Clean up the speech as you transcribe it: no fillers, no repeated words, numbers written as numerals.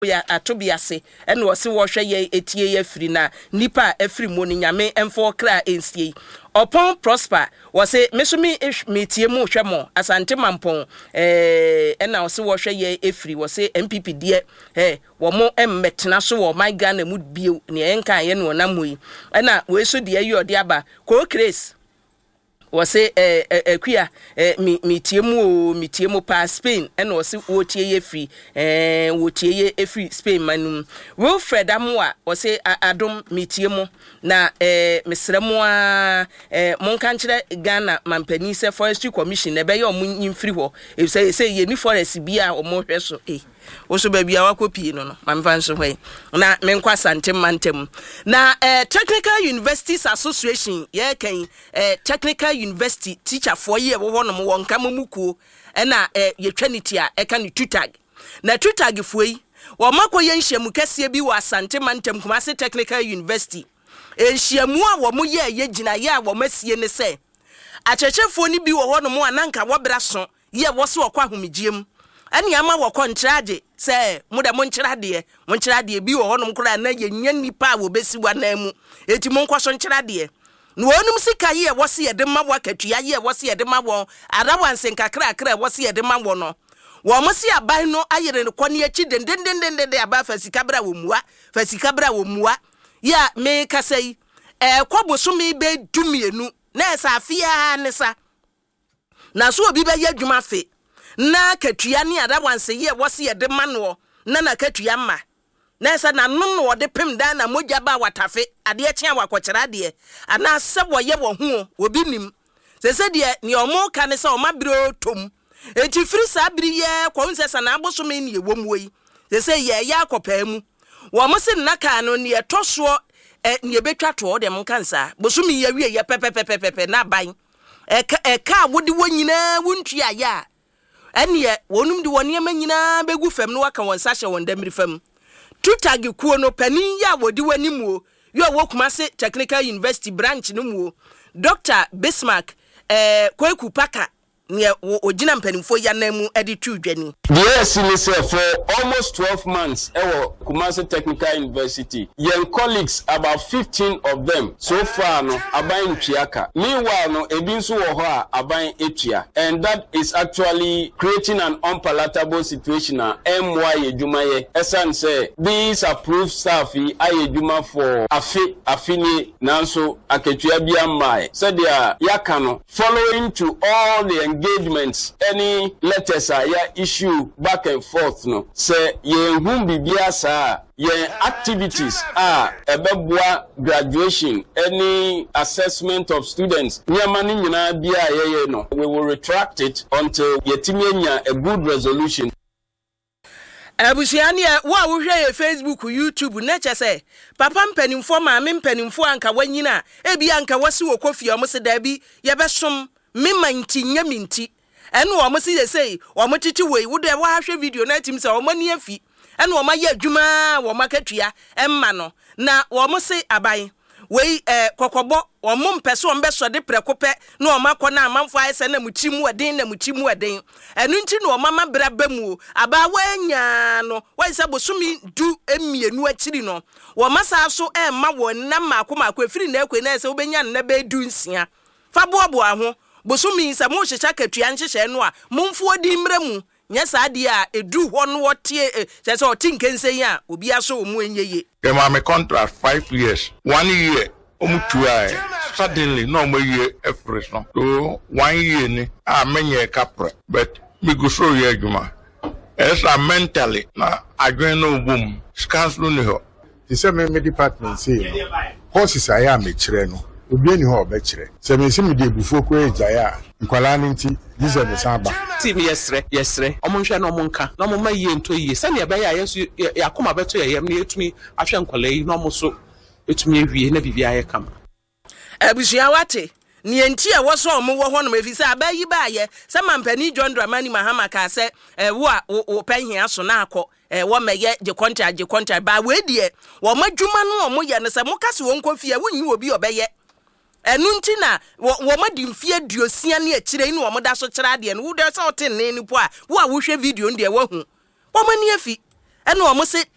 ya atobiase ene wo se wo hwe ye etie ye free na nipa afri mo ni nyame emfo kra ensie Upon Prosper was a mesumi metie mu hwe mo asante mampon ena wo se wo hwe ye efri wo se MPP de wo mo emmetena so wo my Ghana mu bio ne enka ye no na moyi ena we so de ayi ode aba ko Grace wose akuya mitie mu pa Spain ena wose wotie ye free wotie ye efree Spain manum Wilfred Amwa wose adom mitie mu na mesremu a monka nkire Ghana mampani se Forestry Commission ebe ye omun free ho e say ye ni forest bia omo hwe so woso babia wakopi no mamfa nso hwe na menkwa santem mantem na Technical Universities Association ye kan Technical University teacher for ye wo hono mo wonka mamukuo na ye twaniti a eka ni tutag na tutag fuoi wo makoye nhyiamu kase bi wa santem mantem Kumasi Technical University nhyiamu a wo mo ye gina ye a wo masie ne se achechefo ni bi wo hono mo ananka wo bra so ye wo se wo kwa homigiem ani ama wo kontrade se muda monchirade bi wo honom kura na yenya nipa wo besi wa na mu eti monkwaso nchirade no onum sika ye wo se ye de ma wo akatua ye wo se ye de ma wo arawanse nkakra wo se ye de ma wo no wo mo se aban no ayere ne kone achi dendendendende aba fasika bra wo muwa ya me kasai kwaboso me be dumienu na esa afia ne sa na so obi be ye adwuma fe na katua ni adawanse ye wose ye de mano na katua ma na esa na no de pem dan na mogya ba watafe ade akyen wakokyera de ana se wo ye wo ho obi nim se de ni omo ka ne se o mabiro tom enti firi sa biri ye kwonse sa na aboso me ni ewom woi se ye ya akopa mu wo mo se na ka no ni etoso ni ebetwa to de mo kansa boso mi ye wie ye pepepepepe na ban ka wodi wonyina wuntua ya ene wonum de woni amanyina begu fam no waka won sahye won damri fam tutagi kuo no panin ya wodi wani mu yo wo Kumasi Technical University branch no mu Dr. Bismarck Kweku Paka ne ogina mpanimfo ya na mu edi twudwani yes listen for almost 12 months Kumasi Technical University young colleagues about 15 of them so far no aban twiaka meanwhile no ebinso wo ho a aban etua and that is actually creating an unpalatable situation MY Ejumaye esan say these approved staff ayeduma for afini nanso aketua bia mai said they yaka no following to all the engagements any letters are issue back and forth no say ye hum bibia sa ye activities ebeboa graduation any assessment of students nyamani nyina bia ye no we will retract it until yetimi enya a good resolution. Abusiani wa wo hwe Facebook YouTube na che say papa mpanimfo maame mpanimfo anka wanyina ebi anka wasi wo kofi o mo se da bi ye besom memanti nyaminti ene wo mo se say wo mo titi wei wo de wa hwe video na tim se wo mani afi ene wo ma ye adwuma wo makatua emma no na wo mo se aban wei kokobo wo mo mpese wo mbeso de prekope na wo makọ na amanfo ayese na mutimu eden enu nti na wo mama bra bamu aba wanya no wai se bosumi du emienu akiri no wo masa so emma wo na mako efiri na ekwe na ese wo benya na be du nsia fa boabo aho bosumi se mo hyecha katua nhyehyɛ no a momfo di mremu nya saade a edu ho no wotie se oti nkense yi a obi aso wo mu enyeye dem am a contract 5 years 1 year omutua suddenly no mo year every no so 1 year ni menye kapre but me go so ye adwuma esa mentally na adwen no boom scans no ni ho the same department say courses I am a kire no obi ani ho obekire se me sim de bufu ko ejaya nkwala nti yize me samba team yesre omonhwe na omonka na omoma yie nto yie se ne be ya yeso yakoma beto yeyem na etumi ahwe nkwala yi na omoso etumi ewie na bibia ye kama abusua wate ni enti e wo so omo wo ho no mefisa abayi ba ye se mampani John Dramani Mahama ka se wo a wo panhia so na akọ wo meye je contract ba we die wo madwuma no omo ye ne se mo kase wo nkofie wonyi obi obeye enu nti na wo madi mfie duosia ne akire ni wo moda so kira de no wo de se oten ne ni po a wo hwe video ndie wo hu wo mani afi enu wo mo se